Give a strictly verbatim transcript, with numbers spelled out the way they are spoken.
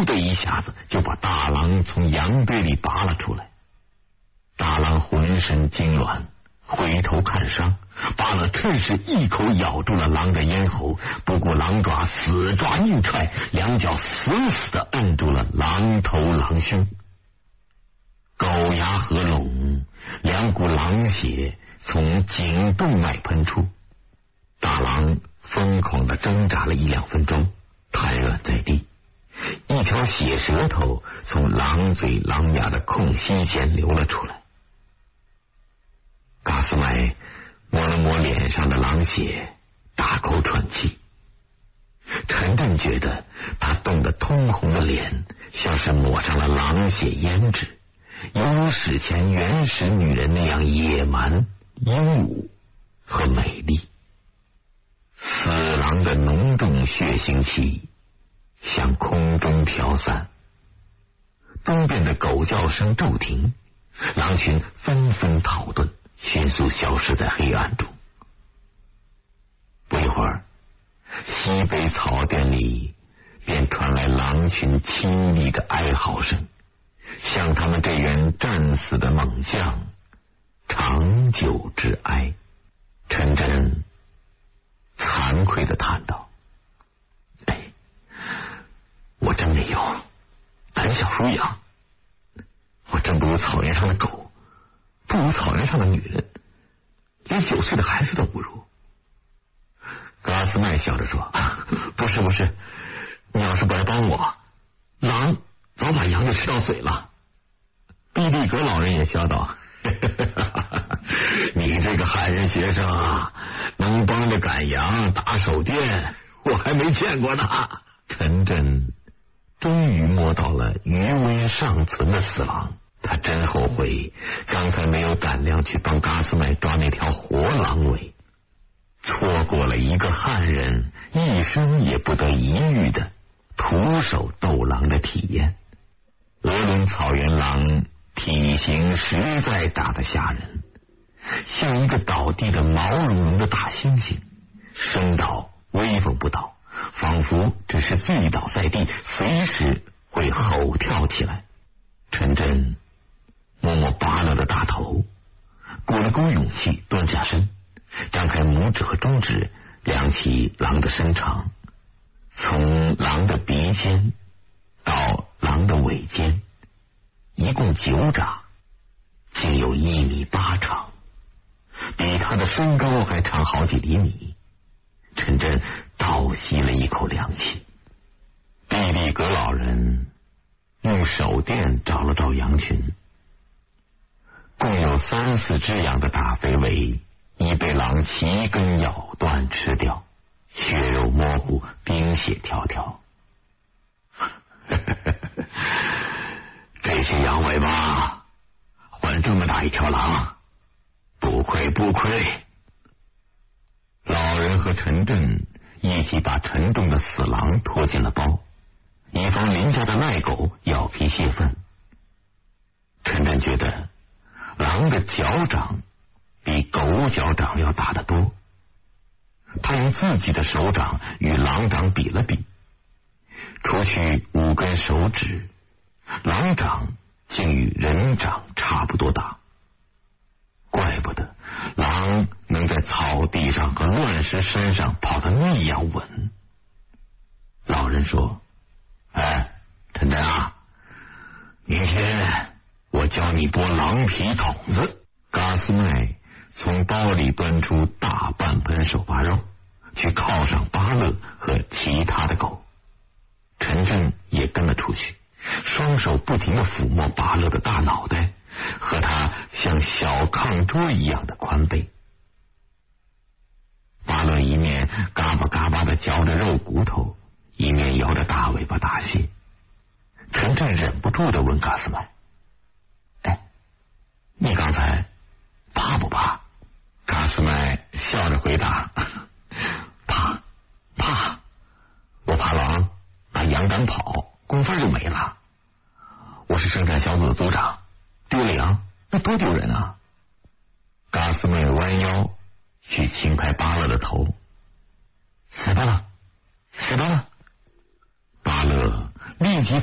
呼的一下子就把大狼从羊堆里拔了出来。大狼浑身痉挛，回头看伤，巴勒趁势一口咬住了狼的咽喉，不顾狼爪死抓硬踹，两脚死死的摁住了狼头狼胸。狗牙合拢，两股狼血从颈动脉喷出，大狼疯狂的挣扎了一两分钟，瘫软在地，一条血舌头从狼嘴狼牙的空隙间流了出来。嘎斯麦摸了摸脸上的狼血，大口喘气。陈震觉得他冻得通红的脸像是抹上了狼血胭脂，犹如史前原始女人那样野蛮、英武和美丽。死狼的浓重血腥气向空中飘散，东边的狗叫声骤停，狼群纷纷逃遁，迅速消失在黑暗中。不一会儿，西北草甸里便传来狼群凄厉的哀嚎声，向他们这员战死的猛将长久之哀。陈真惭愧的叹道：“哎，我真没有，胆小如羊，我真不如草原上的狗，不如草原上的女人，连九岁的孩子都不如。”嘎斯麦笑着说：“不是不是，你要是不来帮我，狼早把羊给吃到嘴了。”毕利格老人也笑道：“你这个汉人学生啊，能帮着赶羊打手电，我还没见过呢。”陈震终于摸到了余威尚存的死狼，他真后悔刚才没有胆量去帮嘎斯麦抓那条活狼尾，错过了一个汉人一生也不得一遇的徒手斗狼的体验。俄伦草原狼体型实在大得吓人，像一个倒地的毛茸茸的大猩猩，生倒威风不倒，仿佛只是醉倒在地，随时会吼跳起来。陈真摸摸巴勒的大头，鼓了鼓勇气，蹲下身，张开拇指和中指量起狼的身长，从狼的鼻尖到狼的尾尖，一共九掌，竟有一米八长，比他的身高还长好几厘米。陈真倒吸了一口凉气。毕利格老人用手电照了照羊群，共有三四只羊的大肥尾已被狼齐根咬断吃掉，血肉模糊，冰血条条。这些羊尾巴换这么大一条狼，不亏不亏。老人和陈震一起把沉重的死狼拖进了包，以防邻家的赖狗咬皮泄愤。陈震觉得狼的脚掌比狗脚掌要大得多，他用自己的手掌与狼掌比了比，除去五根手指，狼掌竟与人掌差不多大。怪不得狼能在草地上和乱石山上跑得那样稳。老人说：“哎，陈真啊，明天我教你剥狼皮筒子。”嘎斯麦从包里端出大半盆手扒肉，去犒赏巴勒和其他的狗。陈震也跟了出去，双手不停地抚摸巴勒的大脑袋和他像小炕桌一样的宽背。巴勒一面嘎巴嘎巴的嚼着肉骨头，一面摇着大尾巴大谢。陈震忍不住的问嘎斯麦：“哎，你刚才怕不怕？”嘎斯麦笑着回答：“怕，怕，我怕狼把羊赶跑，工分就没了。我是生产小组的组长，丢了羊那多丢人啊！”嘎斯麦弯腰去轻拍巴勒的头：“死巴勒，死巴勒！”巴勒立即